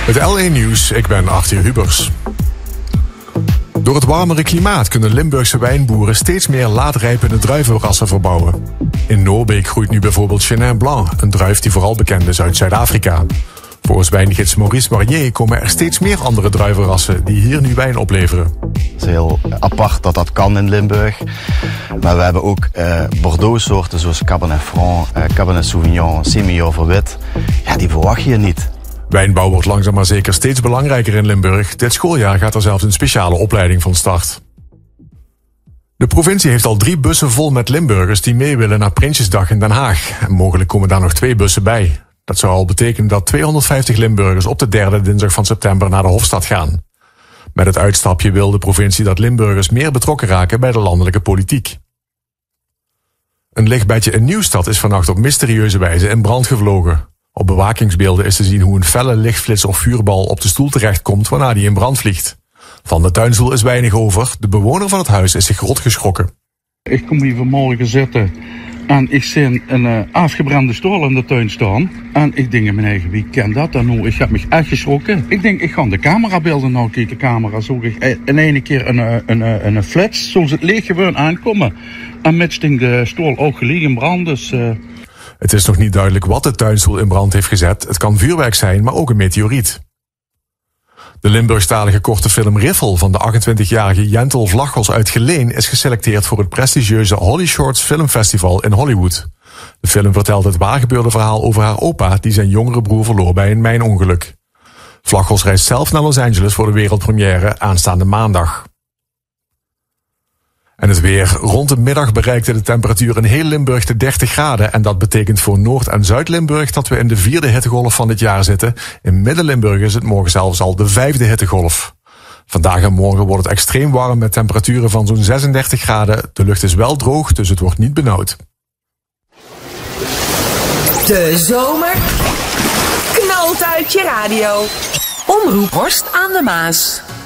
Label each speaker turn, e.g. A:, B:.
A: Het L1 Nieuws, ik ben Arthur Hubers. Door het warmere klimaat kunnen Limburgse wijnboeren steeds meer laatrijpende druivenrassen verbouwen. In Noorbeek groeit nu bijvoorbeeld Chenin Blanc, een druif die vooral bekend is uit Zuid-Afrika. Volgens wijngids Maurice Barrier komen er steeds meer andere druivenrassen die hier nu wijn opleveren.
B: Het is heel apart dat dat kan in Limburg. Maar we hebben ook Bordeaux-soorten zoals Cabernet Franc, Cabernet Sauvignon, Semillon verwit. Ja, die verwacht je niet.
A: Wijnbouw wordt langzaam maar zeker steeds belangrijker in Limburg. Dit schooljaar gaat er zelfs een speciale opleiding van start. De provincie heeft al 3 bussen vol met Limburgers die mee willen naar Prinsjesdag in Den Haag. En mogelijk komen daar nog 2 bussen bij. Dat zou al betekenen dat 250 Limburgers op de 3e dinsdag van september naar de Hofstad gaan. Met het uitstapje wil de provincie dat Limburgers meer betrokken raken bij de landelijke politiek. Een lichtbedje in Nieuwstad is vannacht op mysterieuze wijze in brand gevlogen. Op bewakingsbeelden is te zien hoe een felle lichtflits of vuurbal op de stoel terechtkomt waarna die in brand vliegt. Van de tuinstoel is weinig over. De bewoner van het huis is zich rot geschrokken.
C: Ik kom hier vanmorgen zitten en ik zie een afgebrande stoel in de tuin staan. En ik denk in mijn eigen, wie kent dat dan nu? Ik heb me echt geschrokken. Ik denk, ik ga de camerabeelden nou kijken. De camera zag ik in ene keer een flits, zoals het leeg gewoon aankomen. En met sting de stoel ook gelegen in brand, dus...
A: Het is nog niet duidelijk wat de tuinstoel in brand heeft gezet. Het kan vuurwerk zijn, maar ook een meteoriet. De Limburgstalige korte film Riffel van de 28-jarige Jentel Vlachos uit Geleen is geselecteerd voor het prestigieuze Holly Shorts Filmfestival in Hollywood. De film vertelt het waargebeurde verhaal over haar opa die zijn jongere broer verloor bij een mijnongeluk. Vlachos reist zelf naar Los Angeles voor de wereldpremière aanstaande maandag. En het weer. Rond de middag bereikte de temperatuur in heel Limburg de 30 graden. En dat betekent voor Noord- en Zuid-Limburg dat we in de 4e hittegolf van dit jaar zitten. In Midden-Limburg is het morgen zelfs al de 5e hittegolf. Vandaag en morgen wordt het extreem warm met temperaturen van zo'n 36 graden. De lucht is wel droog, dus het wordt niet benauwd.
D: De zomer knalt uit je radio. Omroep Horst aan de Maas.